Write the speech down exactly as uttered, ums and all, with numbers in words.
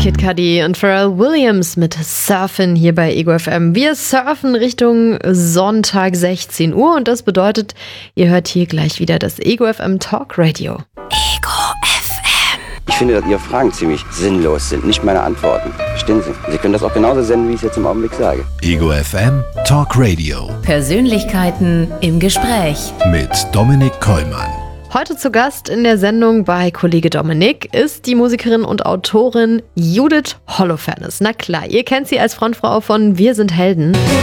Kid Cudi und Pharrell Williams mit Surfen hier bei Ego F M. Wir surfen Richtung Sonntag sechzehn Uhr und das bedeutet, ihr hört hier gleich wieder das Ego F M Talk Radio. Ego F M. Ich finde, dass Ihre Fragen ziemlich sinnlos sind, nicht meine Antworten. Verstehen Sie? Sie können das auch genauso senden, wie ich es jetzt im Augenblick sage. Ego F M Talk Radio. Persönlichkeiten im Gespräch. Mit Dominik Kollmann. Heute zu Gast in der Sendung bei Kollege Dominik ist die Musikerin und Autorin Judith Holofernes. Na klar, ihr kennt sie als Frontfrau von Wir sind Helden.